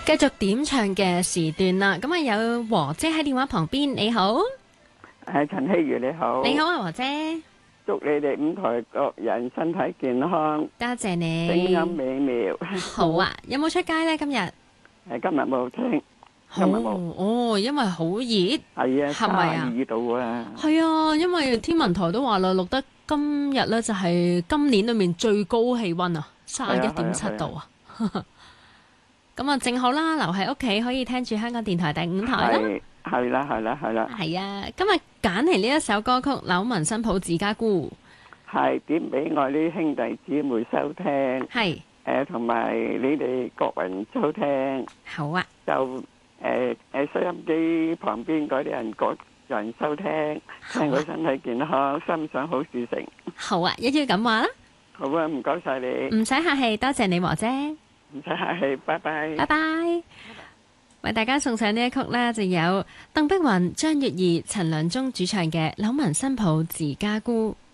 繼續點唱嘅時段啦，咁啊有和姐喺電話旁邊，你好， 陳希如你好， 你好啊和姐， 祝你哋五台各人身體健康， 多謝你， 聲音美妙。 好啊，有冇出街呢？今日？ 今日冇聽，今日冇。 哦，因為好熱， 係啊， 係咪啊 32度啊。 係啊，因為天文台都話啦，錄得今日呢就係今年裏面最高氣溫啊，31.7度啊。咁啊，正好啦，留喺屋企可以聽住香港電台第5台啦。 係啦。 係啊，今日揀嚟呢一首歌曲《柳紋新抱自家姑》， 係點俾我啲兄弟姊妹收聽， 係同埋你哋各人收聽。 好啊， 就收音機旁邊嗰啲人各人收聽，聽佢身體健康，心想好事成。 好啊，一於咁話啦。 好啊，唔該晒你。 唔使客氣，多謝你和姐。 唔使客氣，拜拜。 拜拜。為大家送上呢一曲呢，就有鄧碧雲、張月兒、陳良忠主唱嘅《柳紋新抱自家姑》。